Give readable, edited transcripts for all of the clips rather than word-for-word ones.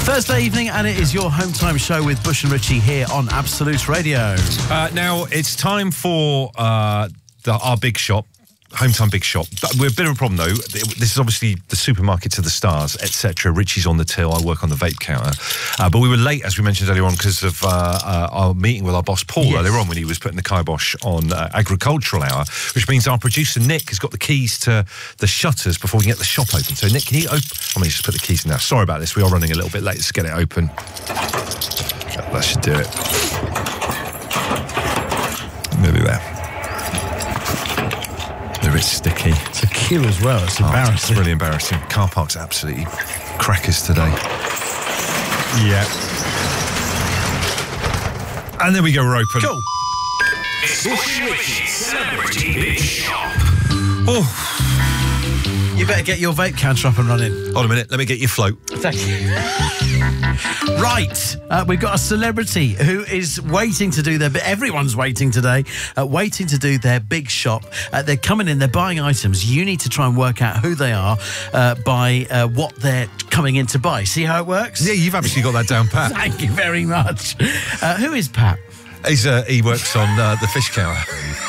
Thursday evening, and it is your home time show with Bush and Richie here on Absolute Radio. Now, it's time for our big shop. Home time big shop. We're a bit of a problem though. This is obviously the supermarket to the stars, etc. Richie's on the till. I work on the vape counter. But we were late, as we mentioned earlier on, because of our meeting with our boss Paul earlier on when he was putting the kibosh on agricultural hour, which means our producer Nick has got the keys to the shutters before we can get the shop open. So Nick, can you open? I'm going to just put the keys in now. Sorry about this. We are running a little bit late. Let's get it open. That should do it. Nearly there. It's sticky. It's a queue as well. It's embarrassing. It's really embarrassing. Car park's absolutely crackers today. Yeah. And there we go, we're open. Cool. It's Bush and Richie's Celebrity Big Shop. Oh. You better get your vape counter up and running. Hold a minute, let me get your float. Thank you. Right, we've got a celebrity who is waiting to do everyone's waiting today, waiting to do their big shop. They're coming in, they're buying items. You need to try and work out who they are by what they're coming in to buy. See how it works? Yeah, you've actually got that down pat. Thank you very much. Who is Pat? He works on the fish counter.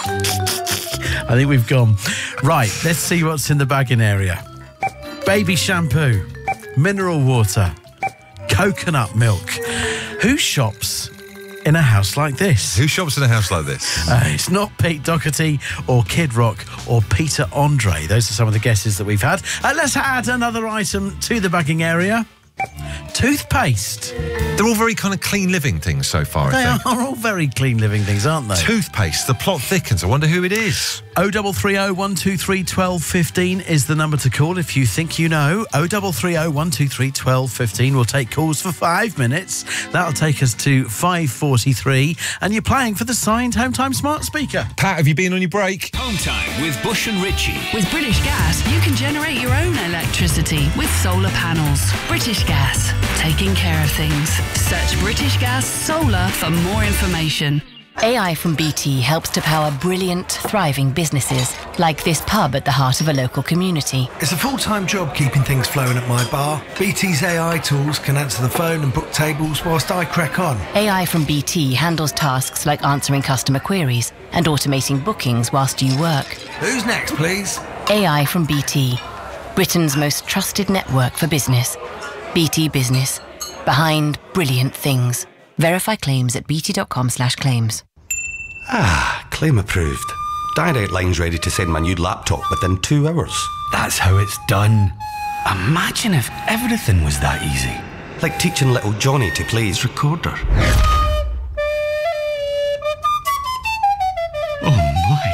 I think we've gone. Right, let's see what's in the bagging area. Baby shampoo, mineral water, coconut milk. Who shops in a house like this? Who shops in a house like this? It's not Pete Doherty or Kid Rock or Peter Andre. Those are some of the guesses that we've had. Let's add another item to the bagging area. Toothpaste. They're all very kind of clean living things so far, They I think. are all very clean living things, aren't they? Toothpaste, the plot thickens. I wonder who it is. 0330 123 1215 is the number to call if you think you know. 0330 123 1215. We'll take calls for 5 minutes. That'll take us to 5:43. And you're playing for the signed Home Time smart speaker. Pat, have you been on your break? Home time with Bush and Richie. With British Gas, you can generate your own electricity with solar panels. British Gas, taking care of things. Search British Gas Solar for more information. AI from BT helps to power brilliant, thriving businesses, like this pub at the heart of a local community. It's a full-time job keeping things flowing at my bar. BT's AI tools can answer the phone and book tables whilst I crack on. AI from BT handles tasks like answering customer queries and automating bookings whilst you work. Who's next, please? AI from BT, Britain's most trusted network for business. BT Business, behind brilliant things. Verify claims at bt.com/claims. Claim approved. Direct Line's ready to send my new laptop within 2 hours. That's how it's done. Imagine if everything was that easy. Like teaching little Johnny to play his recorder. Oh my.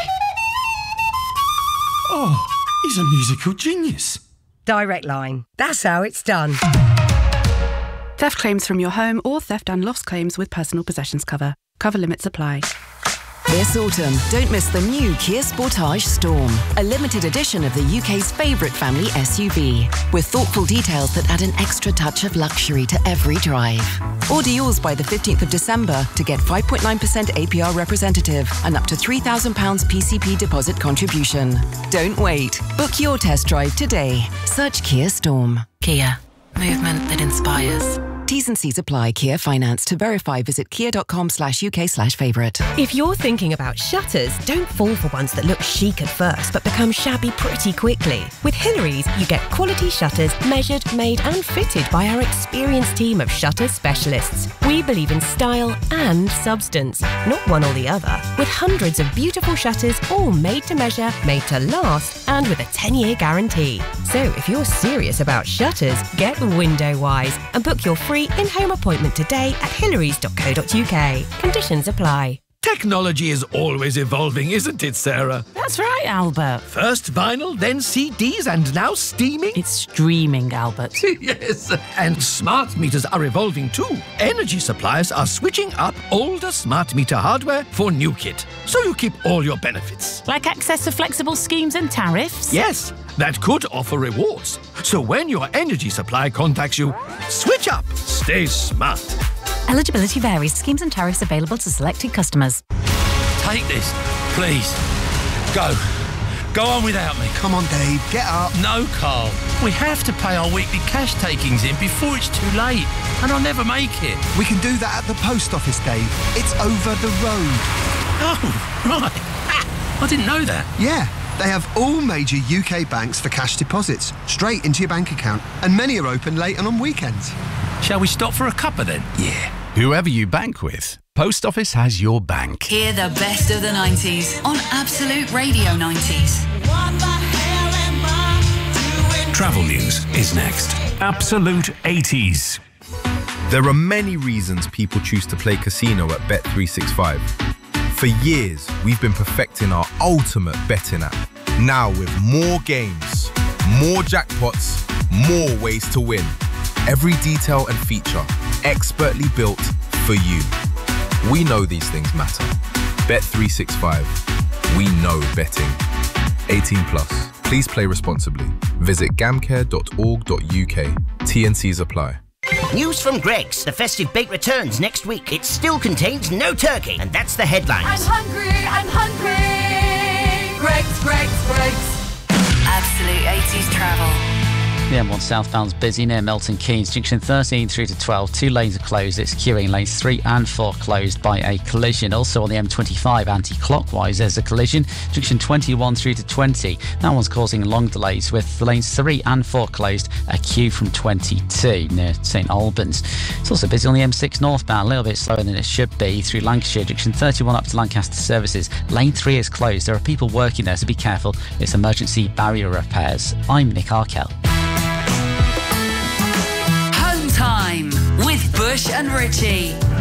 Oh, he's a musical genius. Direct Line. That's how it's done. Theft claims from your home or theft and loss claims with personal possessions cover. Cover limits apply. This autumn, don't miss the new Kia Sportage Storm, a limited edition of the UK's favourite family SUV, with thoughtful details that add an extra touch of luxury to every drive. Order yours by the 15th of December to get 5.9% APR representative and up to £3,000 PCP deposit contribution. Don't wait. Book your test drive today. Search Kia Storm. Kia, movement that inspires. T's and C's apply. Kia Finance. To verify, visit kia.com/UK/favourite. If you're thinking about shutters, don't fall for ones that look chic at first but become shabby pretty quickly. With Hillary's, you get quality shutters measured, made and fitted by our experienced team of shutter specialists. We believe in style and substance, not one or the other. With hundreds of beautiful shutters, all made to measure, made to last, and with a 10-year guarantee. So if you're serious about shutters, get Window Wise and book your free in-home appointment today at hillarys.co.uk. Conditions apply. Technology is always evolving, isn't it, Sarah? That's right, Albert. First vinyl, then CDs, and now steaming? It's streaming, Albert. Yes, and smart meters are evolving too. Energy suppliers are switching up older smart meter hardware for new kit, so you keep all your benefits. Like access to flexible schemes and tariffs? Yes, that could offer rewards. So when your energy supply contacts you, switch up. Stay smart. Eligibility varies. Schemes and tariffs available to selected customers. Take this, please. Go Go on without me. Come on, Dave, get up. No, Carl. We have to pay our weekly cash takings in before it's too late, and I'll never make it. We can do that at the post office, Dave. It's over the road. Oh, right. I didn't know that. Yeah, they have all major UK banks for cash deposits, straight into your bank account, and many are open late and on weekends. Shall we stop for a cuppa then? Yeah. Whoever you bank with, Post Office has your bank. Hear the best of the 90s on Absolute Radio 90s. Travel news is next. Absolute 80s. There are many reasons people choose to play casino at Bet365. For years, we've been perfecting our ultimate betting app. Now with more games, more jackpots, more ways to win. Every detail and feature expertly built for you. We know these things matter. Bet365. We know betting. 18 plus. Please play responsibly. Visit gamcare.org.uk. T&Cs apply. News from Greggs. The festive bake returns next week. It still contains no turkey, and that's the headlines. I'm hungry. Greggs. Absolute 80s travel. The M1 southbound's busy near Milton Keynes. Junction 13 through to 12. 2 lanes are closed. It's queuing. Lanes 3 and 4 closed by a collision. Also on the M25 anti-clockwise, there's a collision. Junction 21 through to 20. That one's causing long delays with lanes 3 and 4 closed. A queue from 22 near St Albans. It's also busy on the M6 northbound. A little bit slower than it should be through Lancashire. Junction 31 up to Lancaster Services. Lane 3 is closed. There are people working there, so be careful. It's emergency barrier repairs. I'm Nick Arkell. Time with Bush and Richie.